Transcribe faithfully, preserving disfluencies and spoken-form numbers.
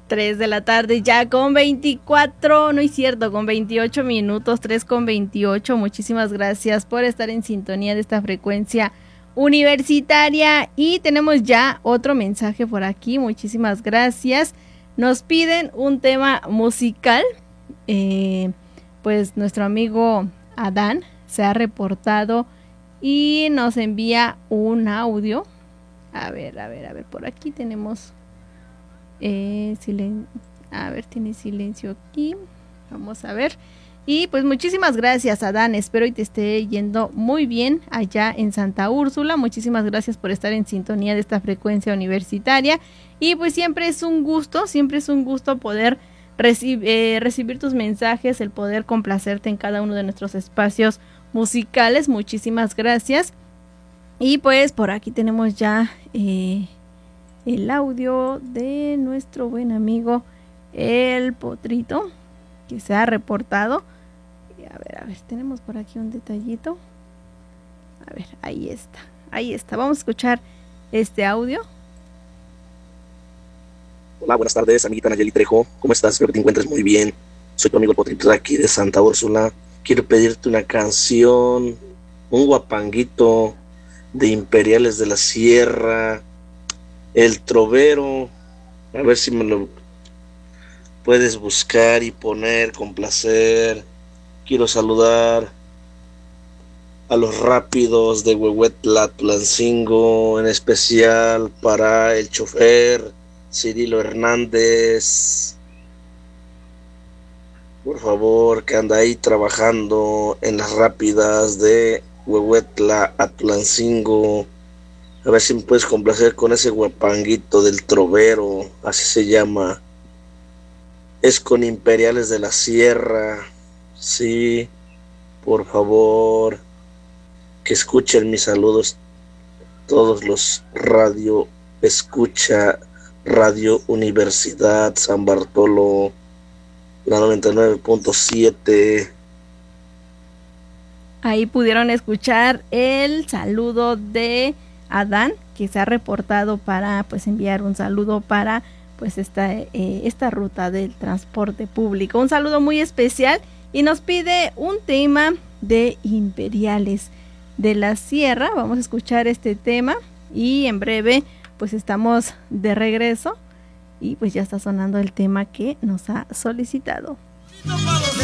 tres de la tarde ya con veinticuatro, no es cierto, con veintiocho minutos, tres con veintiocho. Muchísimas gracias por estar en sintonía de esta frecuencia universitaria. Y tenemos ya otro mensaje por aquí, muchísimas gracias. Nos piden un tema musical, eh, pues nuestro amigo Adán se ha reportado y nos envía un audio. A ver, a ver, a ver, por aquí tenemos... Eh, silen- a ver, tiene silencio aquí. Vamos a ver. Y pues muchísimas gracias, Adán. Espero y te esté yendo muy bien allá en Santa Úrsula. Muchísimas gracias por estar en sintonía de esta frecuencia universitaria. Y pues siempre es un gusto, siempre es un gusto poder reci- eh, recibir tus mensajes, el poder complacerte en cada uno de nuestros espacios musicales. Muchísimas gracias. Y pues por aquí tenemos ya... Eh, el audio de nuestro buen amigo el Potrito, que se ha reportado. A ver, a ver, tenemos por aquí un detallito. A ver, ahí está, ahí está. Vamos a escuchar este audio. Hola, buenas tardes, amiguita Nayeli Trejo. ¿Cómo estás? Espero que te encuentres muy bien. Soy tu amigo el Potrito de aquí de Santa Úrsula. Quiero pedirte una canción, un guapanguito de Imperiales de la Sierra, El Trovero. A ver si me lo puedes buscar y poner con placer. Quiero saludar a los rápidos de Huehuetla, Tulancingo, en especial para el chofer Cirilo Hernández, por favor, que anda ahí trabajando en las rápidas de Huehuetla a Tulancingo. A ver si me puedes complacer con ese guapanguito del Trovero, así se llama. Es con Imperiales de la Sierra. Sí, por favor, que escuchen mis saludos todos los radio escucha Radio Universidad San Bartolo, la noventa y nueve punto siete. Ahí pudieron escuchar el saludo de Adán, que se ha reportado para pues enviar un saludo para pues esta, eh, esta ruta del transporte público. Un saludo muy especial y nos pide un tema de Imperiales de la Sierra. Vamos a escuchar este tema y en breve pues estamos de regreso y pues ya está sonando el tema que nos ha solicitado. No,